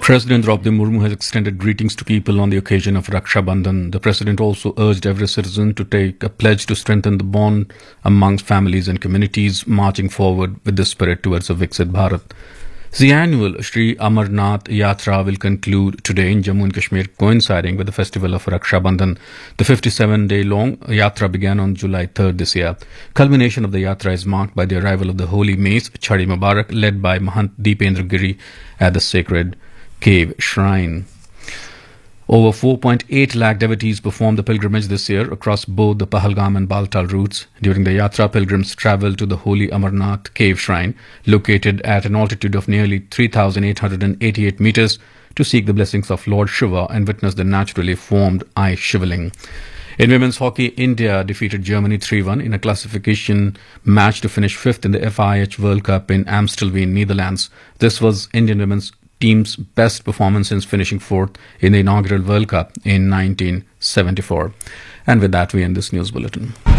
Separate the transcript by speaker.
Speaker 1: President Draupadi Murmu has extended greetings to people on the occasion of Raksha Bandhan. The president also urged every citizen to take a pledge to strengthen the bond amongst families and communities, marching forward with this spirit towards a Viksit Bharat. The annual Sri Amarnath Yatra will conclude today in Jammu and Kashmir, coinciding with the festival of Raksha Bandhan. The 57-day-long Yatra began on July 3rd this year. Culmination of the Yatra is marked by the arrival of the Holy Mace, Chhadi Mubarak, led by Mahant Deependra Giri at the sacred Cave Shrine. Over 4.8 lakh devotees performed the pilgrimage this year across both the Pahalgam and Baltal routes. During the Yatra, pilgrims travelled to the Holy Amarnath Cave Shrine, located at an altitude of nearly 3,888 meters, to seek the blessings of Lord Shiva and witness the naturally formed ice shivaling. In women's hockey, India defeated Germany 3-1 in a classification match to finish fifth in the FIH World Cup in Amstelveen, Netherlands. This was Indian women's team's best performance since finishing fourth in the inaugural World Cup in 1974. And with that, we end this news bulletin.